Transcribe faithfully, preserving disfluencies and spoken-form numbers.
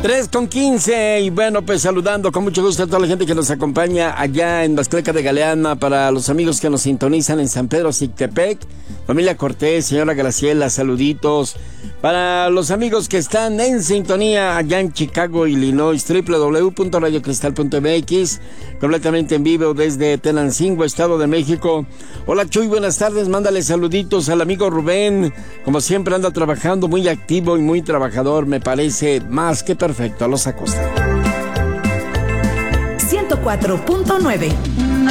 tres con quince, y bueno, pues saludando con mucho gusto a toda la gente que nos acompaña allá en Bascleca de Galeana, para los amigos que nos sintonizan en San Pedro Sictepec, familia Cortés, señora Graciela, saluditos. Para los amigos que están en sintonía allá en Chicago, Illinois, doble u doble u doble u punto radio cristal punto m x, completamente en vivo desde Tenancingo, Estado de México. Hola Chuy, buenas tardes, mándale saluditos al amigo Rubén, como siempre anda trabajando, muy activo y muy trabajador, me parece más que perfecto. A los Acosta. ciento cuatro punto nueve